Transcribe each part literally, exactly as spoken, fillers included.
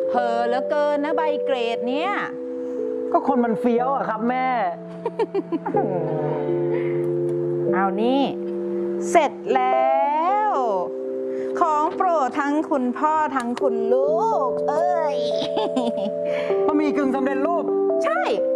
เพอเหลือเกินนะใบเกรดเนี้ยก็คนมันเฟี้ยวอะครับแม่เอานี่เสร็จแล้ว ของโปรดทั้งคุณพ่อทั้งคุณลูก เอ้ยบะหมี่กึ่งสำเร็จรูปใช่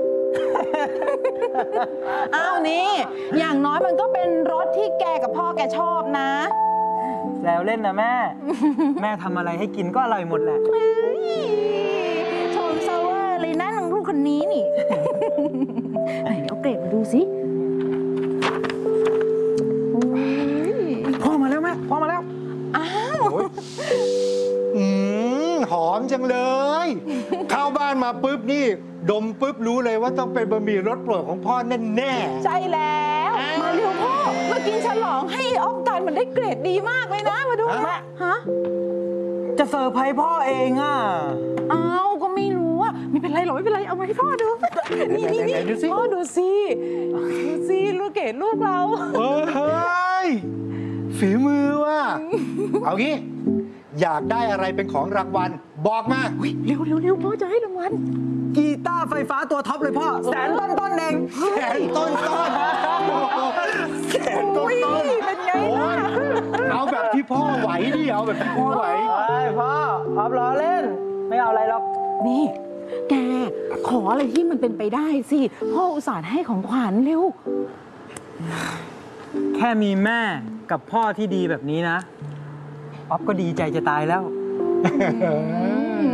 อ้าวนี่ อย่างน้อยมันก็เป็นรสที่แกกับพ่อแกชอบนะแล้วเล่นนะแม่ แม่ทำอะไรให้กินก็อร่อยหมดแหละเฮ้ยชมเซเวอร์เลยนะน้องลูกคนนี้นี่ ไหนเอาเกรดมาดูสิโอ้ยพ่อมาแล้วแม่พ่อมาแล้วอ้าวอืมหอมจังเลย เข้าบ้านมาปุ๊บนี่ ดมปุ๊บรู้เลยว่าต้องเป็นบะหมี่รสโปรดของพ่อแน่ๆใช่แล้ว มาเร็วพ่อ มากินฉลองให้ออฟกันมันได้เกรดดีมากเลยนะ มาดูฮะฮะจะเซอร์ไพรส์พ่อเองอ่ะอ้าวก็ไม่รู้อะไม่เป็นไรหรอกไม่เป็นไร เอามาให้พ่อดู นี่นี่นี่ไหนๆดูสิพ่อดูสิดูสิลูกเกดลูกเราเฮ้ยฝีมือว่ะ เอางี้ อยากได้อะไรเป็นของรางวัล บอกมาเร็วเร็วเร็วพ่อจะให้รางวัลกีตาร์ไฟฟ้าตัวท็อปเลยพ่อ แสนต้นต้นๆเองแสนต้นต้นแสนต้นต้นเป็นไงโอ้ล่ะยเอาแบบที่พ่อไหวดิเอาแบบที่พ่อไหวเฮ้ยพ่อออฟล้อเล่น ไม่เอาอะไรหรอกนี่ แก ขออะไรที่มันเป็นไปได้สิ พ่ออุตส่าห์ให้ของขวัญเร็วแค่มีแม่กับพ่อที่ดีแบบนี้นะ ออฟก็ดีใจจะตายแล้ว